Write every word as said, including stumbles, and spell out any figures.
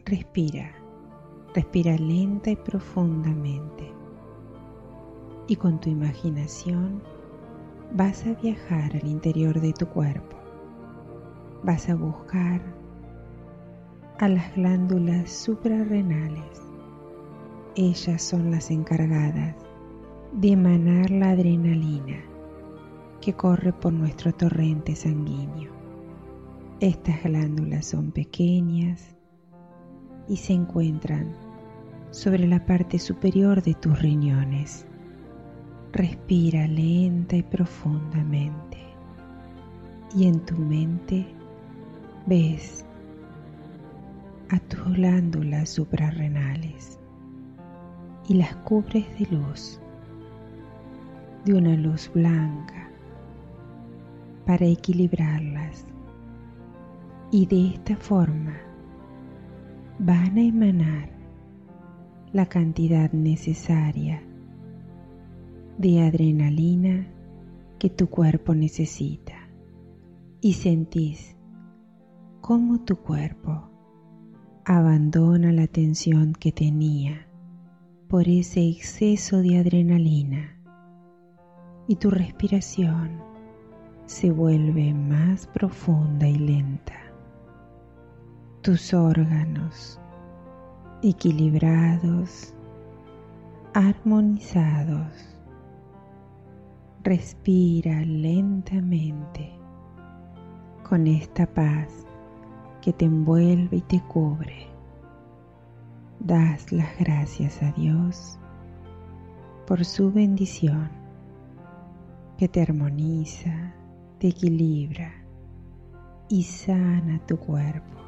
Respira, respira lenta y profundamente. Y con tu imaginación vas a viajar al interior de tu cuerpo. Vas a buscar a las glándulas suprarrenales. Ellas son las encargadas de emanar la adrenalina que corre por nuestro torrente sanguíneo. Estas glándulas son pequeñas y se encuentran sobre la parte superior de tus riñones. Respira lenta y profundamente y en tu mente ves a tus glándulas suprarrenales y las cubres de luz, de una luz blanca, para equilibrarlas, y de esta forma van a emanar la cantidad necesaria de adrenalina que tu cuerpo necesita, y sentís cómo tu cuerpo abandona la tensión que tenía por ese exceso de adrenalina, y tu respiración se vuelve más profunda y lenta. Tus órganos equilibrados, armonizados. Respira lentamente con esta paz que te envuelve y te cubre. Das las gracias a Dios por su bendición que te armoniza, te equilibra y sana tu cuerpo.